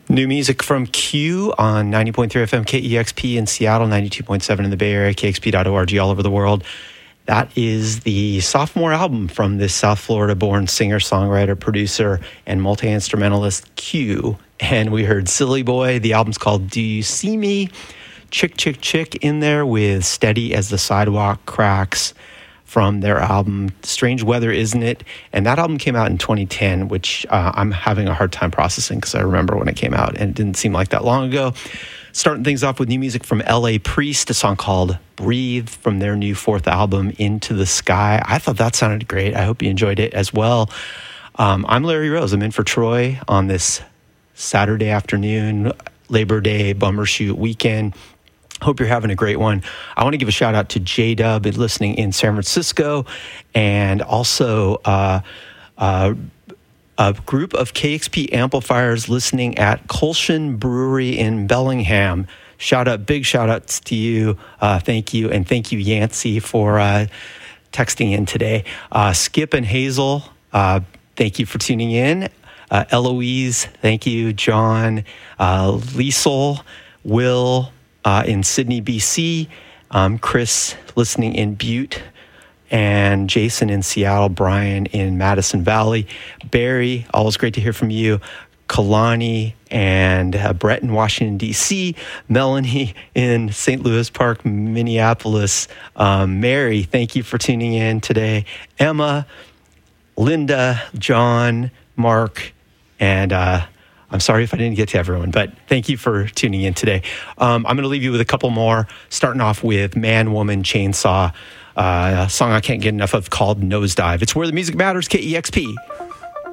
New music from Q on 90.3 FM KEXP in Seattle, 92.7 in the Bay Area, kexp.org all over the world. That is the sophomore album from this South Florida-born singer, songwriter, producer, and multi-instrumentalist Q. And we heard Silly Boy. The album's called Do You See Me? Chick, Chick, Chick in there with Steady as the Sidewalk Cracks from their album Strange Weather, Isn't It? And that album came out in 2010, which I'm having a hard time processing because I remember when it came out and it didn't seem like that long ago. Starting things off with new music from L.A. Priest, a song called Breathe from their new fourth album, Into the Sky. I thought that sounded great. I hope you enjoyed it as well. I'm Larry Rose. I'm in for Troy on this Saturday afternoon, Labor Day Bumbershoot weekend. Hope you're having a great one. I want to give a shout out to J-Dub listening in San Francisco, and also a group of KXP amplifiers listening at Colshan Brewery in Bellingham. Big shout outs to you. Thank you. And thank you, Yancey, for texting in today. Skip and Hazel, thank you for tuning in. Eloise, thank you. John, Liesel, Will, in Sydney, BC, Chris listening in Butte, and Jason in Seattle, Brian in Madison Valley, Barry, always great to hear from you, Kalani and Brett in Washington, D.C., Melanie in St. Louis Park, Minneapolis, Mary, thank you for tuning in today, Emma, Linda, John, Mark, and I'm sorry if I didn't get to everyone, but thank you for tuning in today. I'm going to leave you with a couple more, starting off with Man, Woman, Chainsaw, a song I can't get enough of called Nosedive. It's Where the Music Matters, KEXP.